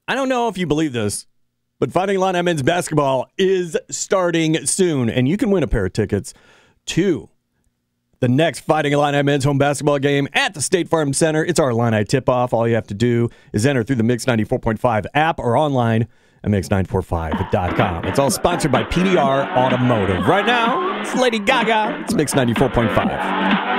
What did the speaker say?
I don't know if you believe this, but Fighting Illini men's basketball is starting soon, and you can win a pair of tickets to the next Fighting Illini men's home basketball game at the State Farm Center. It's our Illini tip-off. All you have to do is enter through the Mix 94.5 app or online at Mix945.com. It's all sponsored by PDR Automotive. Right now, it's Lady Gaga. It's Mix 94.5.